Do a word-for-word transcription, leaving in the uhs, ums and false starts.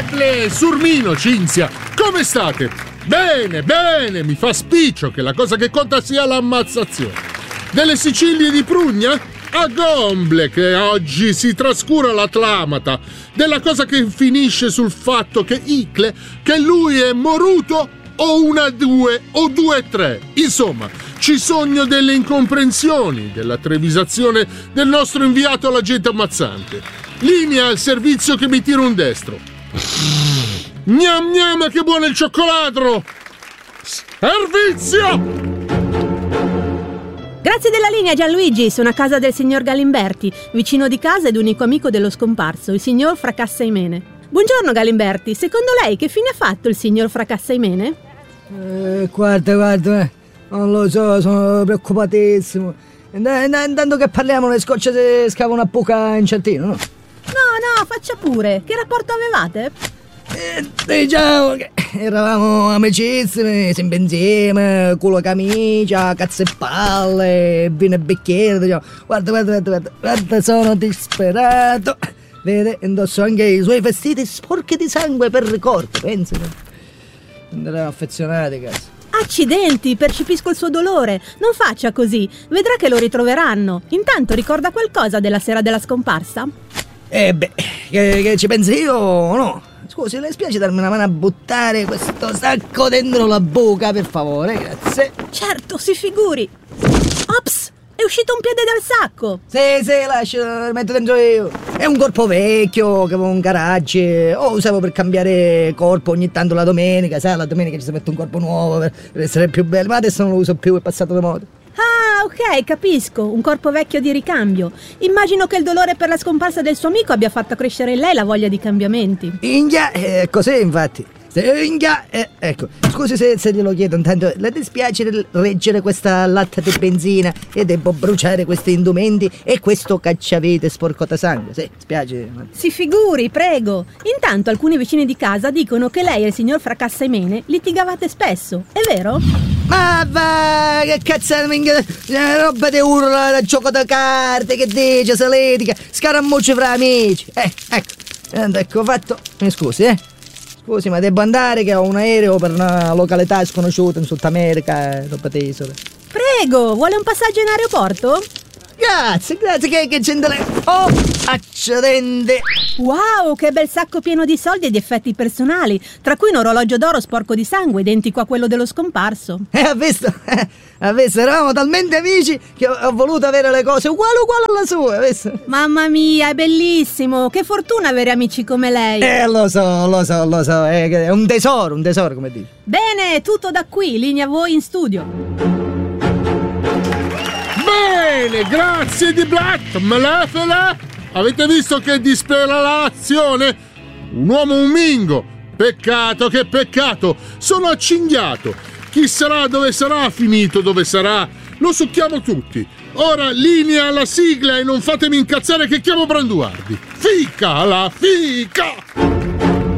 Eble, Surmino, Cinzia, come state? Bene, bene, mi fa spiccio che la cosa che conta sia l'ammazzazione. Delle Sicilie di Prugna? A Gomble che oggi si trascura la clamata della cosa che finisce sul fatto che Icle, che lui è moruto o una due o due tre. Insomma, ci sono delle incomprensioni della trevisazione del nostro inviato all'agente ammazzante. Linea al servizio che mi tira un destro. Gnam gnam, che buono il cioccolato! Servizio! Grazie della linea, Gianluigi. Sono a casa del signor Galimberti, vicino di casa ed unico amico dello scomparso, il signor Fracassaimene. Buongiorno Galimberti, secondo lei che fine ha fatto il signor Fracassaimene? Eh, guarda, guarda, non lo so, sono preoccupatissimo. Intanto che parliamo, le scocce si scavano a buca in certino, no? No, no, faccia pure. Che rapporto avevate? Eh, diciamo che eravamo amicissimi, sempre insieme, culo camicia, cazzo e palle, vino e bicchiere, diciamo. Guarda, guarda, guarda, guarda, guarda, sono disperato. Vede, indosso anche i suoi vestiti sporchi di sangue per ricordo, pensi? Andremo affezionati, cazzo. Accidenti, percepisco il suo dolore. Non faccia così, vedrà che lo ritroveranno. Intanto ricorda qualcosa della sera della scomparsa? Eh beh, che, che ci pensi io o no? Scusi, le spiace darmi una mano a buttare questo sacco dentro la buca, per favore, grazie. Certo, si figuri. Ops, è uscito un piede dal sacco. Sì, sì, lascio, lo metto dentro io. È un corpo vecchio, che avevo un garage. O usavo per cambiare corpo ogni tanto la domenica, sai, la domenica ci si mette un corpo nuovo per, per essere più bello, ma adesso non lo uso più, è passato di moda. Ah, ok, capisco, un corpo vecchio di ricambio. Immagino che il dolore per la scomparsa del suo amico abbia fatto crescere in lei la voglia di cambiamenti. Inghia, è così infatti. Inghia, eh, ecco, scusi se, se glielo chiedo, intanto le dispiace reggere questa latta di benzina e devo bruciare questi indumenti e questo cacciavite sporco da sangue, sì, spiace. Si figuri, prego. Intanto alcuni vicini di casa dicono che lei e il signor Fracassaimene litigavate spesso, è vero? Ma va, che cazzo, roba di urla, da gioco da carte, che dice, se litiga, scaramucci fra amici. Eh, ecco, ecco fatto, mi scusi, eh. Scusi, ma devo andare che ho un aereo per una località sconosciuta in Sud America, roba di isole. Prego, vuole un passaggio in aeroporto? Grazie, grazie, che, che gentle... Oh, accidente! Wow, che bel sacco pieno di soldi e di effetti personali, tra cui un orologio d'oro sporco di sangue, identico a quello dello scomparso. Eh, ha visto? Eh, ha visto? Eravamo talmente amici che ho, ho voluto avere le cose uguali uguali alla sua, ha visto? Mamma mia, è bellissimo! Che fortuna avere amici come lei! Eh, lo so, lo so, lo so, è, è un tesoro, un tesoro, come dici. Bene, tutto da qui, linea a voi in studio. Bene, grazie di Black, Malefela. Avete visto che disperalazione? Un uomo un mingo. Peccato, che peccato. Sono accinghiato. Chi sarà, dove sarà, finito dove sarà. Lo succhiamo tutti. Ora linea alla sigla e non fatemi incazzare che chiamo Branduardi. Fica la fica!